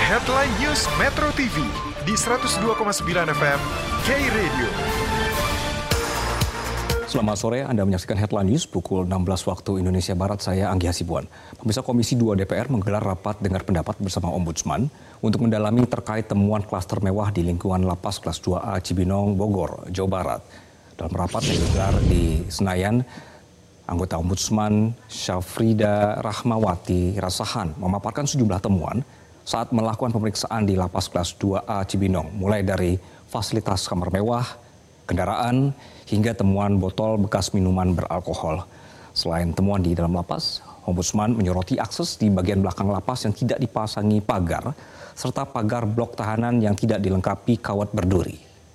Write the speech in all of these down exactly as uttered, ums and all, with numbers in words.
Headline News Metro T V di seratus dua koma sembilan F M K-Radio. Selamat sore, Anda menyaksikan Headline News pukul enam belas waktu Indonesia Barat. Saya Anggi Hasibuan. Pemirsa, Komisi dua D P R menggelar rapat dengar pendapat bersama Ombudsman untuk mendalami terkait temuan klaster mewah di lingkungan Lapas Kelas dua A Cibinong, Bogor, Jawa Barat. Dalam rapat yang digelar di Senayan, anggota Ombudsman Syafrida Rahmawati Rasahan memaparkan sejumlah temuan saat melakukan pemeriksaan di Lapas Kelas dua A Cibinong, mulai dari fasilitas kamar mewah, kendaraan, hingga temuan botol bekas minuman beralkohol. Selain temuan di dalam lapas, Ombudsman menyoroti akses di bagian belakang lapas yang tidak dipasangi pagar, serta pagar blok tahanan yang tidak dilengkapi kawat berduri.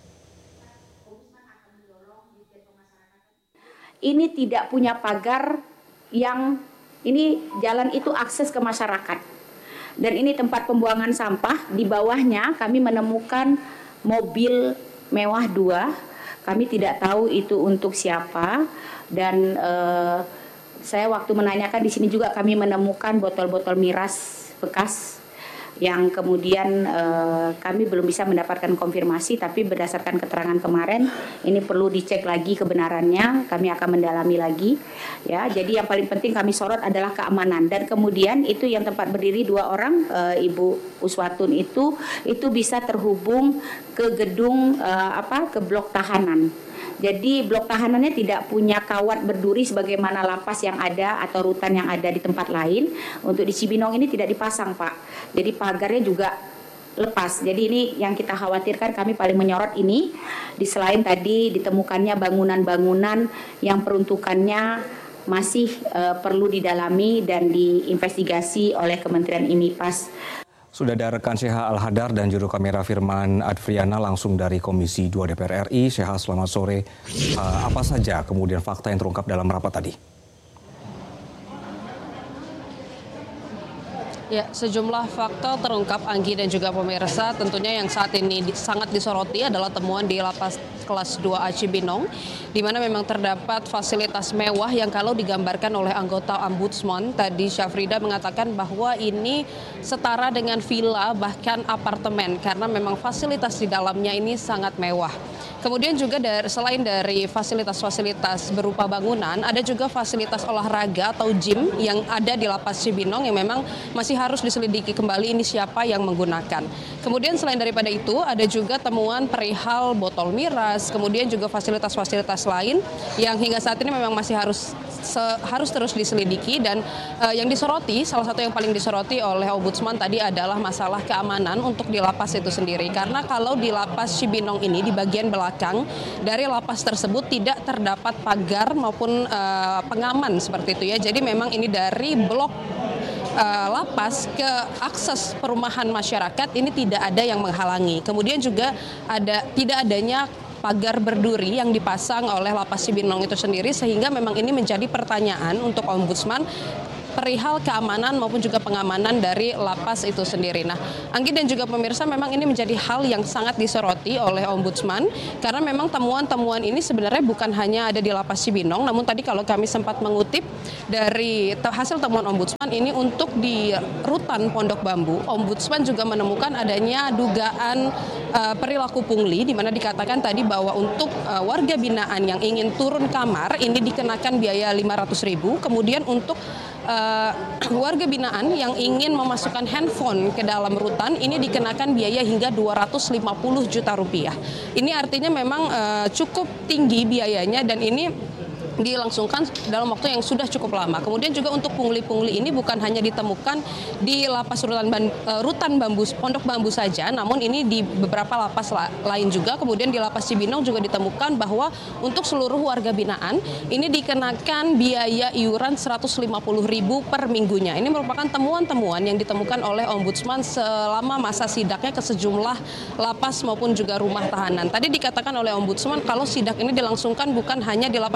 Ini tidak punya pagar yang, ini jalan itu akses ke masyarakat. Dan ini tempat pembuangan sampah, di bawahnya kami menemukan mobil mewah dua. Kami tidak tahu itu untuk siapa, dan eh, saya waktu menanyakan di sini juga kami menemukan botol-botol miras bekas yang kemudian eh, kami belum bisa mendapatkan konfirmasi, tapi berdasarkan keterangan kemarin ini perlu dicek lagi kebenarannya, kami akan mendalami lagi ya. Jadi yang paling penting kami sorot adalah keamanan, dan kemudian itu yang tempat berdiri dua orang, eh, Ibu Uswatun itu itu bisa terhubung ke gedung eh, apa ke blok tahanan. Jadi blok tahanannya tidak punya kawat berduri sebagaimana lapas yang ada atau rutan yang ada di tempat lain. Untuk di Cibinong ini tidak dipasang, Pak. Jadi pagarnya juga lepas. Jadi ini yang kita khawatirkan, kami paling menyorot ini. Di selain tadi ditemukannya bangunan-bangunan yang peruntukannya masih uh, perlu didalami dan diinvestigasi oleh Kementerian I M I P A S. Sudah ada rekan Syekha Al-Hadar dan juru kamera Firman Advriana langsung dari Komisi dua D P R R I. Syekha, selamat sore. Uh, apa saja kemudian fakta yang terungkap dalam rapat tadi? Ya, sejumlah fakta terungkap, Anggi dan juga pemirsa. Tentunya yang saat ini di, sangat disoroti adalah temuan di Lapas Kelas dua A Cibinong, di mana memang terdapat fasilitas mewah yang kalau digambarkan oleh anggota Ombudsman tadi, Syafrida mengatakan bahwa ini setara dengan villa bahkan apartemen, karena memang fasilitas di dalamnya ini sangat mewah. Kemudian juga dari, selain dari fasilitas-fasilitas berupa bangunan, ada juga fasilitas olahraga atau gym yang ada di Lapas Cibinong yang memang masih harus diselidiki kembali ini siapa yang menggunakan. Kemudian selain daripada itu ada juga temuan perihal botol miras, kemudian juga fasilitas-fasilitas lain yang hingga saat ini memang masih harus se, harus terus diselidiki, dan uh, yang disoroti, salah satu yang paling disoroti oleh Ombudsman tadi adalah masalah keamanan untuk di lapas itu sendiri. Karena kalau di Lapas Cibinong ini di bagian belakang dari lapas tersebut tidak terdapat pagar maupun uh, pengaman seperti itu ya. Jadi memang ini dari blok uh, lapas ke akses perumahan masyarakat ini tidak ada yang menghalangi. Kemudian juga ada tidak adanya pagar berduri yang dipasang oleh Lapas Cibinong itu sendiri, sehingga memang ini menjadi pertanyaan untuk Ombudsman perihal keamanan maupun juga pengamanan dari lapas itu sendiri. Nah, Anggi dan juga pemirsa, memang ini menjadi hal yang sangat disoroti oleh Ombudsman, karena memang temuan-temuan ini sebenarnya bukan hanya ada di Lapas Cibinong, namun tadi kalau kami sempat mengutip dari hasil temuan Ombudsman ini untuk di rutan Pondok Bambu, Ombudsman juga menemukan adanya dugaan uh, perilaku pungli, di mana dikatakan tadi bahwa untuk uh, warga binaan yang ingin turun kamar ini dikenakan biaya lima ratus ribu, kemudian untuk Uh, warga binaan yang ingin memasukkan handphone ke dalam rutan ini dikenakan biaya hingga dua ratus lima puluh juta rupiah. Ini artinya memang uh, cukup tinggi biayanya, dan ini dilangsungkan dalam waktu yang sudah cukup lama. Kemudian juga untuk pungli-pungli ini bukan hanya ditemukan di lapas rutan, rutan bambu, Pondok Bambu saja, namun ini di beberapa lapas lain juga. Kemudian di Lapas Cibinong juga ditemukan bahwa untuk seluruh warga binaan ini dikenakan biaya iuran seratus lima puluh ribu per minggunya. Ini merupakan temuan-temuan yang ditemukan oleh Ombudsman selama masa sidaknya ke sejumlah lapas maupun juga rumah tahanan. Tadi dikatakan oleh Ombudsman kalau sidak ini dilangsungkan bukan hanya di Lapas Cibinong,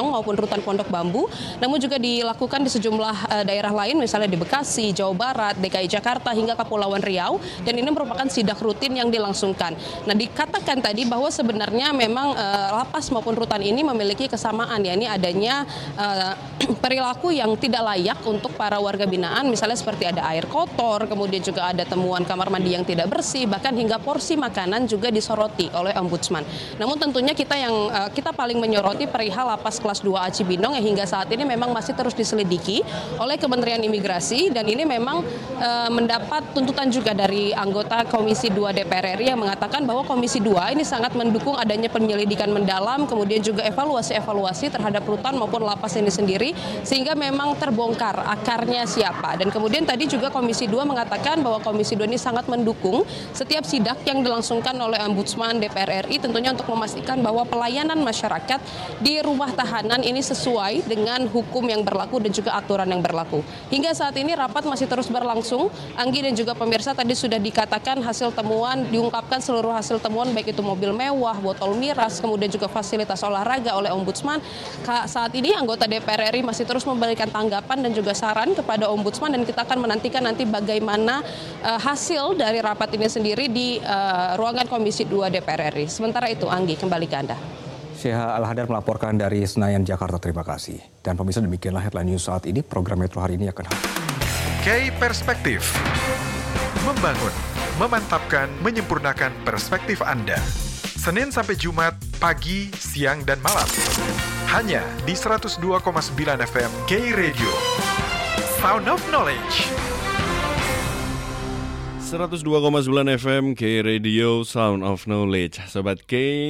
Binong maupun rutan Pondok Bambu, namun juga dilakukan di sejumlah uh, daerah lain, misalnya di Bekasi, Jawa Barat, D K I Jakarta hingga Kepulauan Riau, dan ini merupakan sidak rutin yang dilangsungkan. Nah, dikatakan tadi bahwa sebenarnya memang uh, lapas maupun rutan ini memiliki kesamaan, ya ini adanya uh, perilaku yang tidak layak untuk para warga binaan, misalnya seperti ada air kotor, kemudian juga ada temuan kamar mandi yang tidak bersih, bahkan hingga porsi makanan juga disoroti oleh Ombudsman. Namun tentunya kita yang uh, kita paling menyoroti perihal lapas kelas dua A Cibinong yang hingga saat ini memang masih terus diselidiki oleh Kementerian Imigrasi, dan ini memang uh, mendapat tuntutan juga dari anggota Komisi dua D P R R I yang mengatakan bahwa Komisi dua ini sangat mendukung adanya penyelidikan mendalam, kemudian juga evaluasi-evaluasi terhadap rutan maupun lapas ini sendiri, sehingga memang terbongkar akarnya siapa. Dan kemudian tadi juga Komisi dua mengatakan bahwa Komisi dua ini sangat mendukung setiap sidak yang dilangsungkan oleh Ombudsman D P R R I, tentunya untuk memastikan bahwa pelayanan masyarakat di rumah tahanan ini sesuai dengan hukum yang berlaku dan juga aturan yang berlaku. Hingga saat ini rapat masih terus berlangsung. Anggi dan juga pemirsa, tadi sudah dikatakan hasil temuan, diungkapkan seluruh hasil temuan baik itu mobil mewah, botol miras, kemudian juga fasilitas olahraga oleh Ombudsman. Saat ini anggota D P R R I masih terus memberikan tanggapan dan juga saran kepada Ombudsman, dan kita akan menantikan nanti bagaimana uh, hasil dari rapat ini sendiri di uh, ruangan Komisi dua D P R R I. Sementara itu, Anggi, kembali ke Anda. Syekha Al-Hadar melaporkan dari Senayan, Jakarta. Terima kasih. Dan pemirsa, demikianlah headline news saat ini. Program Metro hari ini akan hadir. K Perspektif. Membangun, memantapkan, menyempurnakan perspektif Anda. Senin sampai Jumat, pagi, siang, dan malam. Hanya di seratus dua koma sembilan F M K Radio. Sound of Knowledge. seratus dua koma sembilan F M K Radio Sound of Knowledge. Sobat K,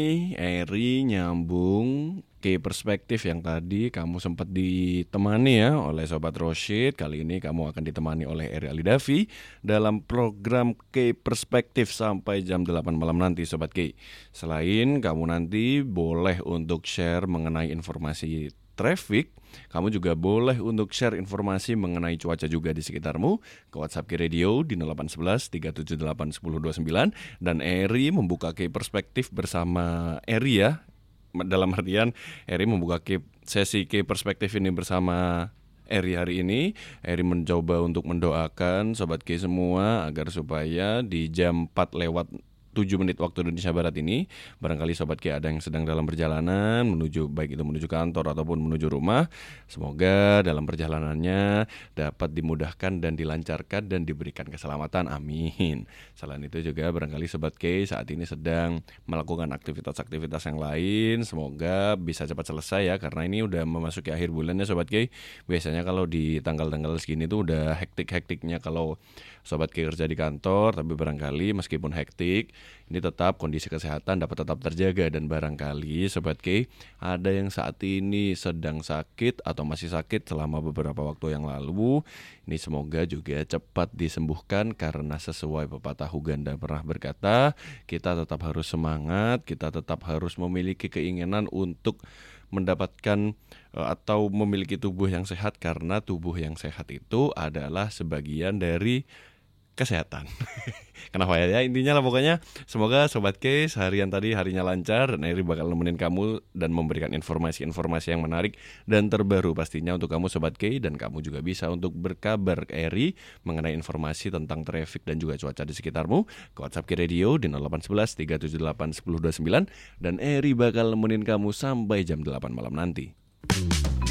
Eri nyambung K Perspektif yang tadi kamu sempat ditemani ya oleh Sobat Rosyid. Kali ini kamu akan ditemani oleh Eri Alidavi dalam program K Perspektif sampai jam delapan malam nanti, Sobat K. Selain kamu nanti boleh untuk share mengenai informasi traffic, kamu juga boleh untuk share informasi mengenai cuaca juga di sekitarmu ke WhatsApp K Radio di nol delapan satu satu tiga tujuh delapan satu nol dua sembilan, dan Eri membuka K Perspektif bersama Eri ya. Dalam artian Eri membuka K, sesi K Perspektif ini bersama Eri hari ini. Eri mencoba untuk mendoakan Sobat K semua agar supaya di jam empat lewat tujuh menit waktu Indonesia Barat ini, barangkali Sobat K ada yang sedang dalam perjalanan menuju, baik itu menuju kantor ataupun menuju rumah, semoga dalam perjalanannya dapat dimudahkan dan dilancarkan dan diberikan keselamatan, amin. Selain itu juga barangkali Sobat K saat ini sedang melakukan aktivitas-aktivitas yang lain, semoga bisa cepat selesai ya, karena ini udah memasuki akhir bulannya Sobat K. Biasanya kalau di tanggal-tanggal segini tuh udah hektik-hektiknya kalau Sobat K kerja di kantor, tapi barangkali meskipun hektik, ini tetap kondisi kesehatan dapat tetap terjaga, dan barangkali Sobat K ada yang saat ini sedang sakit atau masih sakit selama beberapa waktu yang lalu, ini semoga juga cepat disembuhkan, karena sesuai pepatah Uganda pernah berkata, kita tetap harus semangat, kita tetap harus memiliki keinginan untuk mendapatkan atau memiliki tubuh yang sehat, karena tubuh yang sehat itu adalah sebagian dari kesehatan. Kenapa ya? Intinya lah pokoknya semoga Sobat K seharian tadi harinya lancar, dan Eri bakal nemenin kamu dan memberikan informasi-informasi yang menarik dan terbaru pastinya untuk kamu Sobat K, dan kamu juga bisa untuk berkabar ke Eri mengenai informasi tentang traffic dan juga cuaca di sekitarmu ke WhatsApp K Radio di nol delapan satu satu tiga tujuh delapan satu nol dua sembilan, dan Eri bakal nemenin kamu sampai jam delapan malam nanti.